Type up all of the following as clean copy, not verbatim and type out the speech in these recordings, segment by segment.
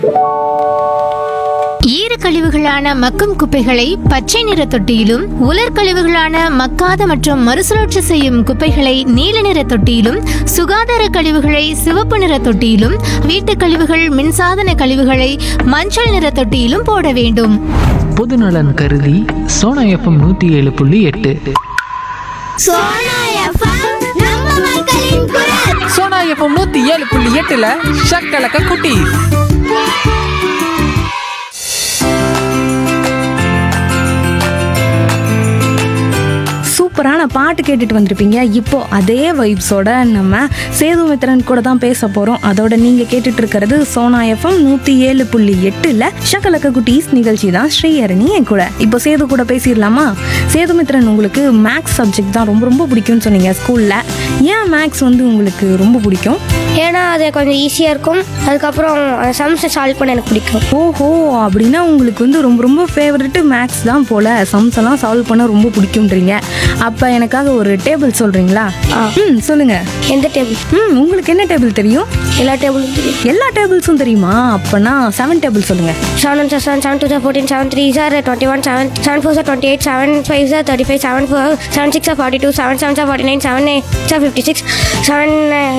ஈரக்கழிவுகளான மக்கும் குப்பைகளை பச்சை நிற தொட்டியிலும், உலர் கழிவுகளான மக்காத மற்றும் மறுசுழற்சி செய்யும் குப்பைகளை நீல நிற தொட்டியிலும், சுகாதார கழிவுகளை சிவப்பு நிற தொட்டியிலும், வீட்டுக் கழிவுகள் மின்சாதன கழிவுகளை மஞ்சள் நிற தொட்டியிலும் போட வேண்டும். பொதுநலன் கருதி சோனா எஃப்எம் 107.8. சோனா எஃப்எம் 107.8ல ஷக்கலக்க குட்டி. சூப்பரான பாட்டு கேட்டுட்டு வந்திருப்பீங்க. இப்போ அதே வைப்ஸோட நம்ம சேதுமித்ரன் கூட தான் பேச போகிறோம். அதோட நீங்கள் கேட்டுட்டு இருக்கிறது சோனா எஃப்எம் 107.8ல ஷக்கலக்க குட்டீஸ் நிகழ்ச்சி தான். ஸ்ரீஹரணி என் கூட. இப்போ சேது கூட பேசிடலாமா? சேதுமித்ரன், உங்களுக்கு மேக்ஸ் சப்ஜெக்ட் தான் ரொம்ப ரொம்ப பிடிக்கும்னு சொன்னீங்க ஸ்கூலில். ஏன் மேக்ஸ் வந்து உங்களுக்கு ரொம்ப பிடிக்கும்? ஏன்னா அது கொஞ்சம் ஈஸியாக இருக்கும். அதுக்கப்புறம் சம்ஸை சால்வ் பண்ண எனக்கு பிடிக்கும். ஓஹோ, அப்படின்னா உங்களுக்கு வந்து ரொம்ப ரொம்ப ஃபேவரெட்டு மேக்ஸ் தான் போல். சம்ஸ் எல்லாம் சால்வ் பண்ண ரொம்ப பிடிக்கும்ன்றீங்க. அப்போ எனக்காக ஒரு டேபிள் சொல்கிறீங்களா? சொல்லுங்க. எந்த டேபிள்? உங்களுக்கு என்ன டேபிள் தெரியும்? எல்லா டேபிளும் தெரியும். எல்லா டேபிள்ஸும் தெரியுமா? அப்போனா 7 டேபிள் சொல்லுங்க. 7 1 7 7 2 14 7 3 21 7 7 4 28 7 5 35 7 4 7 6 42 7 7 49 7 8 56 7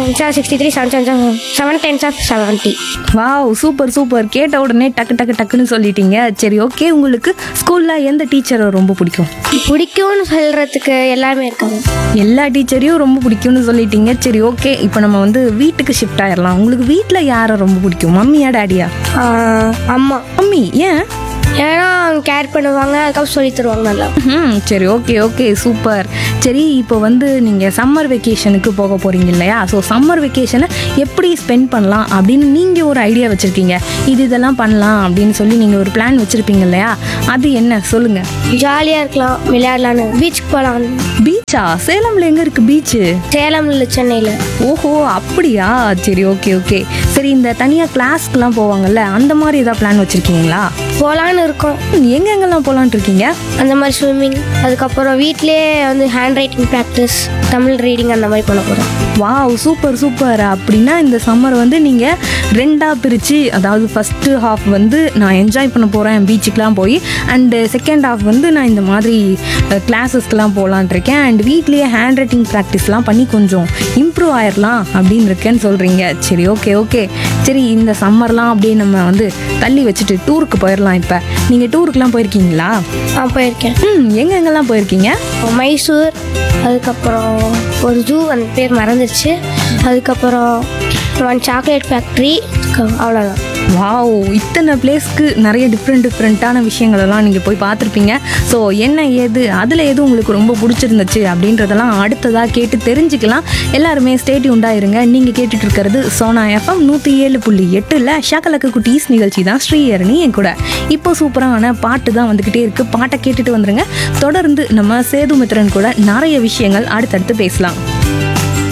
63 7 7 10 70. Wow, super super. கேட்ட உடனே டக்கு டக்கு டக்குன்னு சொல்லிட்டீங்க. சரி, ஓகே. உங்களுக்கு ஸ்கூலில் எந்த டீச்சரை ரொம்ப பிடிக்கும்? பிடிக்கும்னு சொல்கிறதுக்கு எல்லாருமே இருக்காங்க. எல்லா டீச்சரையும் ரொம்ப பிடிக்கும்னு சொல்லிட்டீங்க. சரி, ஓகே. இப்போ நம்ம வந்து வீட்டுக்கு ஷிஃப்ட் ஆயிடலாம். உங்களுக்கு வீட்டில் யாரை ரொம்ப பிடிக்கும்? மம்மியா டேடியா? அம்மா. மம்மி. ஏன்? ஏன்னா கேர் பண்ணுவாங்க, அதுக்கப்புறம் சொல்லி தருவாங்க நல்லா. சரி, ஓகே ஓகே, சூப்பர். சரி, இப்போ வந்து நீங்கள் சம்மர் வெக்கேஷனுக்கு போக போகிறீங்க இல்லையா? ஸோ சம்மர் வெக்கேஷனை எப்படி ஸ்பெண்ட் பண்ணலாம் அப்படின்னு நீங்கள் ஒரு ஐடியா வச்சுருக்கீங்க. இதெல்லாம் பண்ணலாம் அப்படின்னு சொல்லி நீங்கள் ஒரு பிளான் வச்சுருப்பீங்க இல்லையா? அது என்ன சொல்லுங்கள். ஜாலியாக இருக்கலாம், விளையாடலான்னு. பீச்சுக்கு போகலாம். பீச்சா? சேலமில் எங்கே இருக்குது பீச்சு? சேலம்ல இல்லை, சென்னையில். ஓஹோ, அப்படியா? சரி, ஓகே ஓகே. சரி, இந்த தனியாக கிளாஸ்க்குலாம் போவாங்கல்ல, அந்த மாதிரி ஏதாவது பிளான் வச்சுருக்கீங்களா? போகலான்னு இருக்கோம். எங்கெங்கெல்லாம் போகலான் இருக்கீங்க? அந்த மாதிரி ஸ்விம்மிங், அதுக்கப்புறம் வீட்டிலேயே வந்து hand writing practice, Tamil reading அந்த மாதிரி பண்ண போகிறோம். Wow, super super. அப்படின்னா இந்த சம்மர் வந்து நீங்கள் 2ஆக பிரித்து, அதாவது ஃபஸ்ட்டு ஹாஃப் வந்து நான் என்ஜாய் பண்ண போகிறேன் பீச்சுக்கெலாம் போய், அண்டு செகண்ட் ஹாஃப் வந்து நான் இந்த மாதிரி கிளாஸஸ்க்கெலாம் போகலான் இருக்கேன். அண்ட் வீட்லேயே ஹேண்ட் ரைட்டிங் ப்ராக்டிஸ்லாம் பண்ணி கொஞ்சம் இம்ப்ரூவ் ஆயிடலாம் அப்படின்னு இருக்கேன்னு சொல்கிறீங்க. சரி, ஓகே ஓகே. சரி, இந்த சம்மர்லாம் அப்படியே நம்ம வந்து தள்ளி வச்சுட்டு டூருக்கு போயிடலாம். இப்போ நீங்கள் டூருக்குலாம் போயிருக்கீங்களா? போயிருக்கேன். எங்கெங்கெல்லாம் போயிருக்கீங்க? மைசூர், அதுக்கப்புறம் ஒரு ஜூ, அந்த பேர் மறந்துடுச்சு, அதுக்கப்புறம் சாக்லேட் ஃபேக்ட்ரி, அவ்வளோதான். வாவ், இத்தனை பிளேஸ்க்கு நிறைய டிஃப்ரெண்ட்டான விஷயங்களெல்லாம் நீங்கள் போய் பார்த்துருப்பீங்க. ஸோ என்ன ஏது அதில் எது உங்களுக்கு ரொம்ப பிடிச்சிருந்துச்சு அப்படின்றதெல்லாம் அடுத்ததாக கேட்டு தெரிஞ்சுக்கலாம். எல்லாருமே ஸ்டேட்யூண்டாக இருங்க. நீங்கள் கேட்டுட்டு இருக்கிறது சோனா எஃப்எம் 107.8ல ஷக்கலக்க குட்டீஸ் நிகழ்ச்சி தான். ஸ்ரீஹரணி என் கூட. இப்போ சூப்பரான பாட்டு தான் வந்துக்கிட்டே இருக்குது. பாட்டை கேட்டுட்டு வந்துருங்க. தொடர்ந்து நம்ம சேதுமித்ரன் கூட நிறைய விஷயங்கள் அடுத்தடுத்து பேசலாம்.